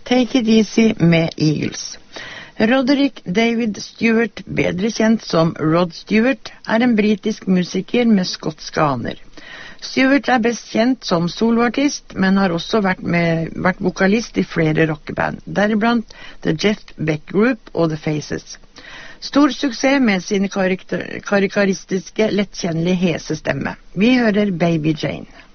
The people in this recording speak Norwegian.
Take It Easy med Eagles. Roderick David Stewart, bedre kjent som Rod Stewart, en britisk musiker med skotske aner. Stewart best kjent som soloartist, men har også vært vokalist i flere rockeband, deriblant The Jeff Beck Group og The Faces. Stor suksess med sine karikaristiske, lettkjennelige hese stemme. Vi hører Baby Jane.